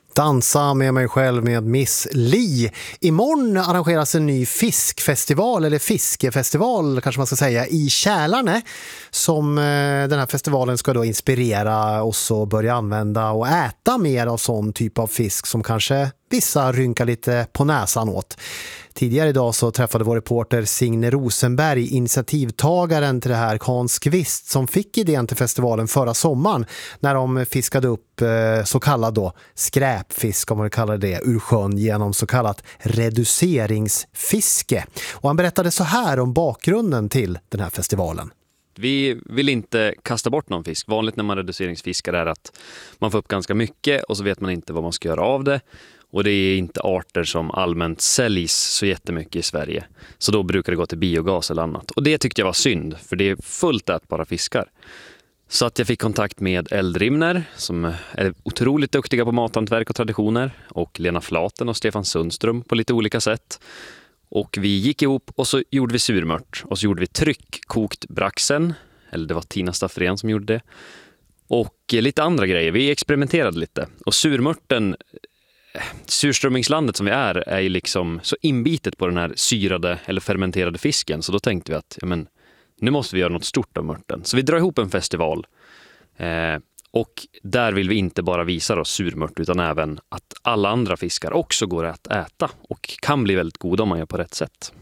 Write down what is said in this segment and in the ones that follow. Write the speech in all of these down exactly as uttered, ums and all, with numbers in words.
Dansa med mig själv med Miss Li. Imorgon arrangeras en ny fiskfestival, eller fiskefestival kanske man ska säga, i Kälarne. Som eh, den här festivalen ska då inspirera oss att börja använda och äta mer av sån typ av fisk som kanske vissa rynkar lite på näsan åt. Tidigare idag så träffade vår reporter Signe Rosenberg initiativtagaren till det här, Hans Kvist, som fick idén till festivalen förra sommaren när de fiskade upp eh, så kallad då skräpfisk, om man kallar det, ur sjön genom så kallat reduceringsfiske. Och han berättade så här om bakgrunden till den här festivalen. Vi vill inte kasta bort någon fisk. Vanligt när man reduceringsfiskar är att man får upp ganska mycket och så vet man inte vad man ska göra av det. Och det är inte arter som allmänt säljs så jättemycket i Sverige. Så då brukar det gå till biogas eller annat. Och det tyckte jag var synd, för det är fullt ätbara fiskar. Så att jag fick kontakt med Eldrimner som är otroligt duktiga på mathantverk och traditioner. Och Lena Flaten och Stefan Sundström på lite olika sätt. Och vi gick ihop och så gjorde vi surmört. Och så gjorde vi tryckkokt braxen. Eller det var Tina Staffrén som gjorde det. Och lite andra grejer. Vi experimenterade lite. Och surmörten, surströmmingslandet som vi är, är ju liksom så inbitet på den här syrade eller fermenterade fisken. Så då tänkte vi att ja, men, nu måste vi göra något stort av mörten. Så vi drar ihop en festival. Eh, och där vill vi inte bara visa oss surmört utan även att alla andra fiskar också går att äta. Och kan bli väldigt goda om man gör på rätt sätt.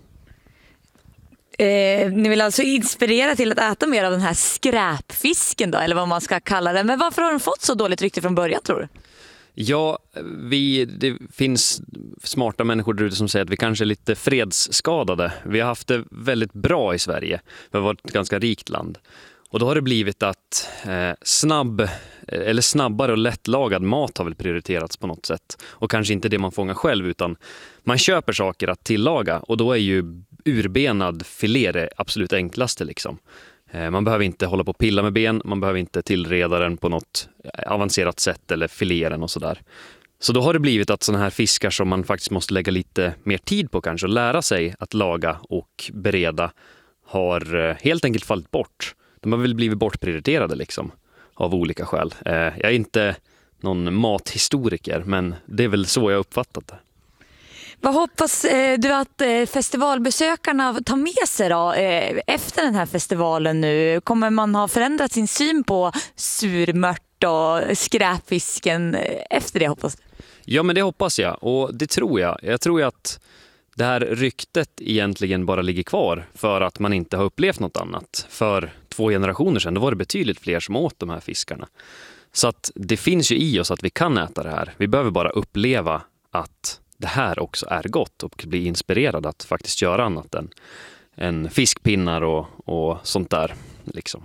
Eh, ni vill alltså inspirera till att äta mer av den här skräpfisken då, eller vad man ska kalla det. Men varför har den fått så dåligt rykte från början, tror du? Ja, vi, det finns smarta människor där ute som säger att vi kanske är lite fredsskadade. Vi har haft det väldigt bra i Sverige. Vi har varit ett ganska rikt land. Och då har det blivit att eh, snabb, eller snabbare och lättlagad mat har väl prioriterats på något sätt. Och kanske inte det man fångar själv, utan man köper saker att tillaga. Och då är ju urbenad filé det absolut enklaste liksom. Man behöver inte hålla på och pilla med ben, man behöver inte tillreda den på något avancerat sätt eller filera den och sådär. Så då har det blivit att sådana här fiskar som man faktiskt måste lägga lite mer tid på kanske och lära sig att laga och bereda har helt enkelt fallit bort. De har väl blivit bortprioriterade liksom av olika skäl. Jag är inte någon mathistoriker, men det är väl så jag uppfattat det. Vad hoppas eh, du att eh, festivalbesökarna tar med sig då, eh, efter den här festivalen nu? Kommer man ha förändrat sin syn på surmört och skräpfisken efter det, hoppas du? Ja, men det hoppas jag, och det tror jag. Jag tror ju att det här ryktet egentligen bara ligger kvar för att man inte har upplevt något annat. För två generationer sedan då var det betydligt fler som åt de här fiskarna. Så att det finns ju i oss att vi kan äta det här. Vi behöver bara uppleva att det här också är gott och bli inspirerad att faktiskt göra annat än, än fiskpinnar och, och sånt där liksom.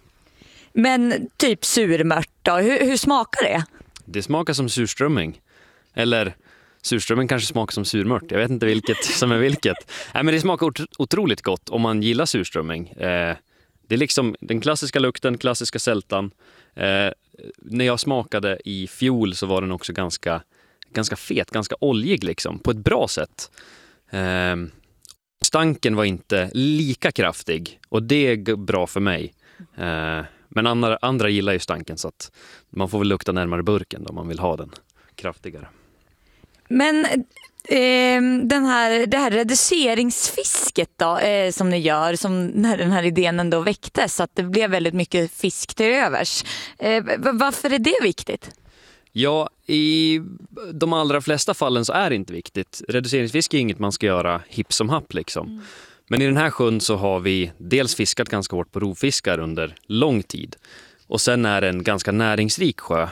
Men typ surmört då, hur, hur smakar det? Det smakar som surströmming. Eller surströmming kanske smakar som surmört. Jag vet inte vilket som är vilket. Nej, men det smakar otroligt gott om man gillar surströmming. Eh, det är liksom den klassiska lukten, klassiska sältan. Eh, när jag smakade i fjol så var den också ganska ganska fet, ganska oljig liksom, på ett bra sätt. Eh, stanken var inte lika kraftig och det är bra för mig. Eh, men andra, andra gillar ju stanken, så att man får väl lukta närmare burken då, om man vill ha den kraftigare. Men eh, den här, det här reduceringsfisket då, eh, som ni gör, som när den här idén ändå väcktes, så att det blev väldigt mycket fisk till övers. Eh, varför är det viktigt? Ja, i de allra flesta fallen så är det inte viktigt. Reduceringsfiske är inget man ska göra hipp som happ liksom. Mm. Men i den här sjön så har vi dels fiskat ganska hårt på rovfiskar under lång tid. Och sen är det en ganska näringsrik sjö.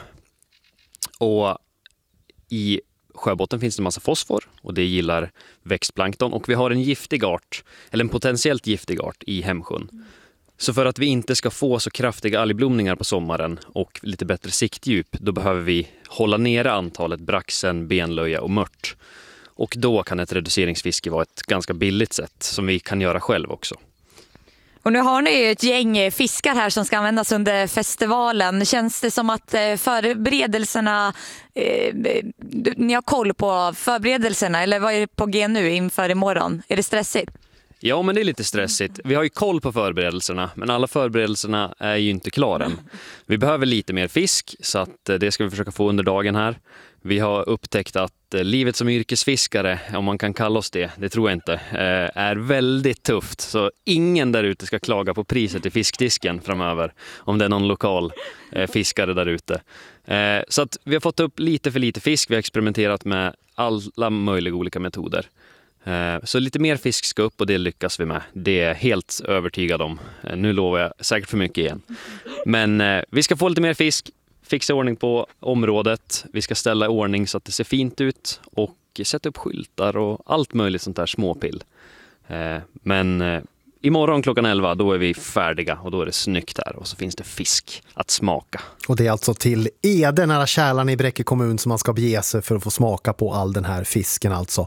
Och i sjöbotten finns det en massa fosfor och det gillar växtplankton. Och vi har en giftig art, eller en potentiellt giftig art i Hemsjön. Mm. Så för att vi inte ska få så kraftiga algblomningar på sommaren och lite bättre siktdjup, då behöver vi hålla nere antalet braxen, benlöja och mört. Och då kan ett reduceringsfiske vara ett ganska billigt sätt som vi kan göra själv också. Och nu har ni ju ett gäng fiskar här som ska användas under festivalen. Känns det som att förberedelserna, eh, ni har koll på förberedelserna, eller vad är det på G nu inför imorgon? Är det stressigt? Ja, men det är lite stressigt. Vi har ju koll på förberedelserna, men alla förberedelserna är ju inte klara än. Vi behöver lite mer fisk, så att det ska vi försöka få under dagen här. Vi har upptäckt att livet som yrkesfiskare, om man kan kalla oss det, det tror jag inte, är väldigt tufft. Så ingen där ute ska klaga på priset i fiskdisken framöver, om det är någon lokal fiskare där ute. Så att vi har fått upp lite för lite fisk. Vi har experimenterat med alla möjliga olika metoder. Så lite mer fisk ska upp och det lyckas vi med. Det är jag helt övertygad om. Nu lovar jag säkert för mycket igen. Men vi ska få lite mer fisk, fixa ordning på området. Vi ska ställa i ordning så att det ser fint ut och sätta upp skyltar och allt möjligt sånt där småpill. Men imorgon klockan elva, då är vi färdiga och då är det snyggt här och så finns det fisk att smaka. Och det är alltså till Ede nära Kälarne i Bräcke kommun som man ska bege sig för att få smaka på all den här fisken alltså.